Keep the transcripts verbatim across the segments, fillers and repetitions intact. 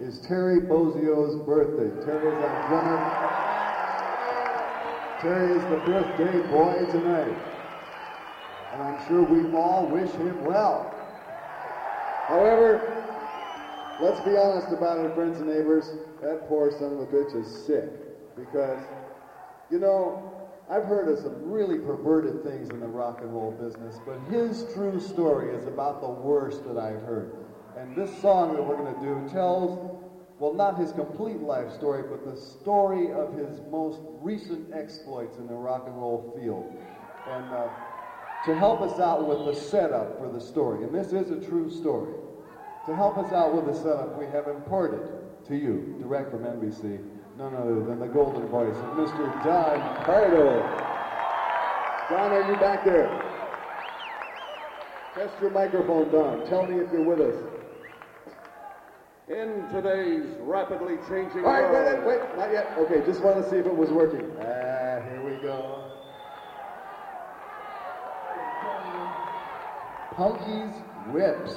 is Terry Bozzio's birthday. Terry's our drummer. Terry is the birthday boy tonight. And I'm sure we all wish him well. However, let's be honest about it, friends and neighbors. That poor son of a bitch is sick. Because, you know, I've heard of some really perverted things in the rock and roll business, but his true story is about the worst that I've heard. And this song that we're going to do tells, well, not his complete life story, but the story of his most recent exploits in the rock and roll field. And uh, to help us out with the setup for the story, and this is a true story, to help us out with the setup, we have imported to you, direct from N B C, none other than the golden voice of Mister Don Pardo. Don, are you back there? Test your microphone, Don. Tell me if you're with us. In today's rapidly changing All right, world... wait, wait, not yet. Okay, just want to see if it was working. Ah, here we go. Punky's Whips.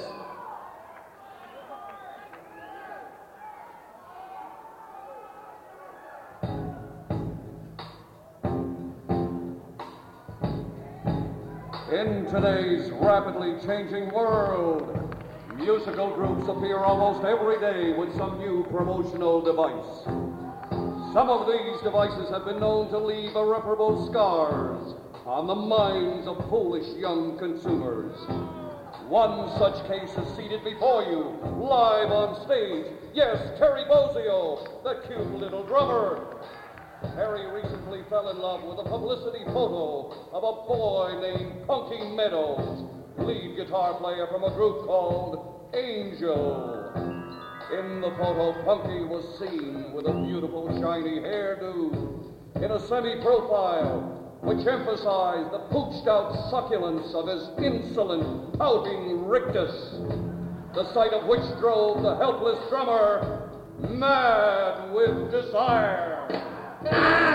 In today's rapidly changing world, musical groups appear almost every day with some new promotional device. Some of these devices have been known to leave irreparable scars on the minds of foolish young consumers. One such case is seated before you, live on stage. Yes, Terry Bozzio, the cute little drummer. Terry recently fell in love with a publicity photo of a boy named Punky Meadows, lead guitar player from a group called Angel. In the photo, Punky was seen with a beautiful shiny hairdo in a semi-profile which emphasized the pooched-out succulence of his insolent, pouting rictus, the sight of which drove the helpless drummer mad with desire. Ah!